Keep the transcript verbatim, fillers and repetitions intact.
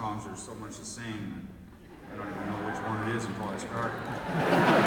songs, there's so much to sing, I don't even know which one it is until I start.